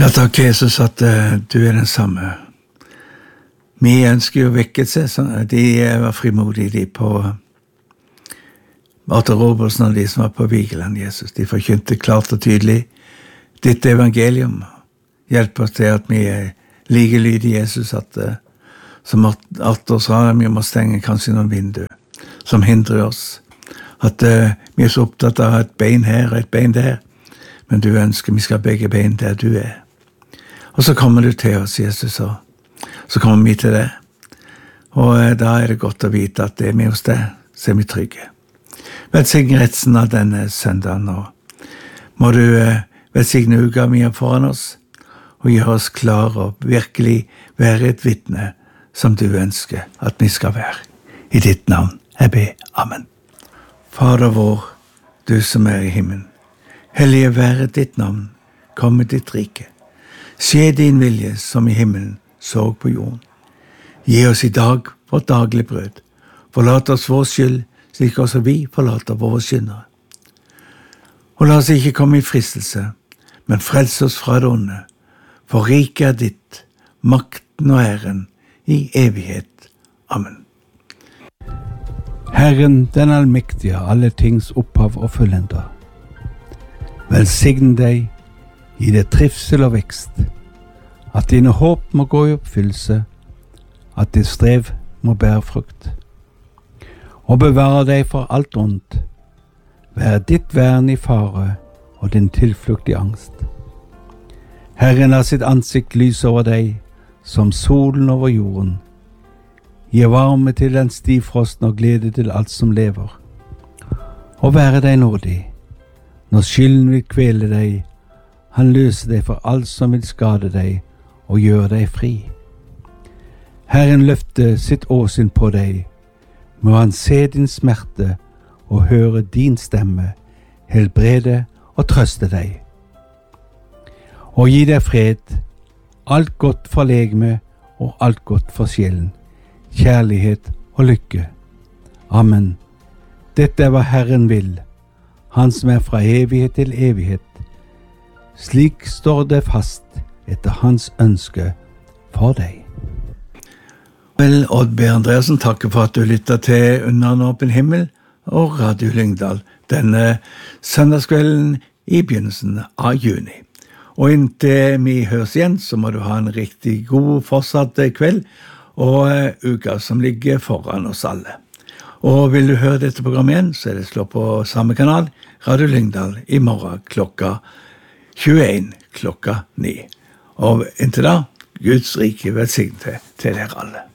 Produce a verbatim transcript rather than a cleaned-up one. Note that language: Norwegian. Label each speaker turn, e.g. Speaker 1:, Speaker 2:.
Speaker 1: Ja, takk Jesus at uh, du er den samme. Vi ønsker jo vekkelse, så de var frimodige, de på Arthur Robertson og de som var på Vigeland, Jesus. De forkynte klart og tydelig ditt evangelium. Hjelp oss til at vi er like lydige Jesus, at uh, som Arthur sa, vi må stenge kanskje noen vindu som hindrer oss. At uh, vi er så opptatt av et bein her og et bein der, men du ønsker vi skal ha begge bein der du er. Og så kommer du til oss, Jesus, og så kommer vi til det. Og uh, da er det godt å vite at det er med hos deg, så er vi trygge. Velsigne resten av denne søndagen, og må du uh, velsigne uka vi har foran oss, og gjøre oss klar og virkelig være et vittne som du ønsker at vi skal være. I ditt navn, jeg ber. Amen. Fader vår, du som er i himmelen, hellige være ditt navn, kom med ditt rike. Skje din vilje som i himmelen, så på jorden. Gi oss i dag vårt daglige brød. Forlat oss vår skyld, slik også vi forlater våre skyldnere. Og la oss ikke komme i fristelse, men frels oss fra det onde. For riket er ditt, makten og æren, i evighet. Amen.
Speaker 2: Herren, den allmektige, alle tings opphav og fullender. Velsign deg, gi det trivsel og vekst, at dine håp må gå i oppfyllelse, at ditt strev må bære frukt. Og bevare deg for alt ondt, vær ditt vern i fare og din tilflukt i angst. Herren har sitt ansikt lys over deg, som solen over jorden. Gi varme til den stivfrosten og glede til alt som lever. Og være deg nådig, når skylden vil kvele deg, han løser deg for alt som vil skade deg, og gjør deg fri. Herren løfter sitt åsyn på deg, må han se din smerte og høre din stemme, helbrede og trøste deg. Og gi deg fred, alt godt for legeme og alt godt for sjelen, kjærlighet og lykke. Amen. Dette er hva Herren vil, han som er fra evighet til evighet. Slik står det fast etter hans ønske for deg.
Speaker 1: Vel, Odd B. Andreasen, takker for at du lytter til Under en åpen himmel og Radio Lyngdal denne søndagskvelden i begynnelsen av juni. Og inntil vi høres igjen, så må du ha en riktig god fortsatt kveld og uka som ligger foran oss alle. Og vil du høre dette programmet igjen, så er det slå på samme kanal, Radio Lyngdal, i morgen klokka tjueen klokka ni. Og inntil da, Guds rike velsignelse til dere alle.